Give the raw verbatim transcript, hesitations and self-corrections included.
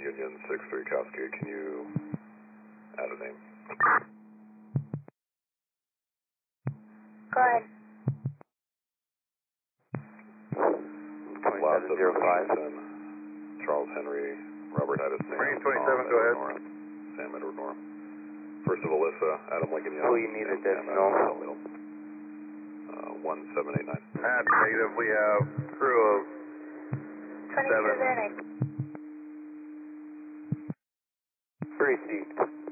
Union six three Cascade, can you add a name? Go ahead. Last zero five. Charles Henry, Robert Addison. Marine twenty-seven, go ahead. Nora, Sam Edward Nora. First of Alyssa, Adam Lincoln Young. Oh, you need additional. Uh, one seven eight nine. That's negative. We have crew of twenty-seven. seven. Received.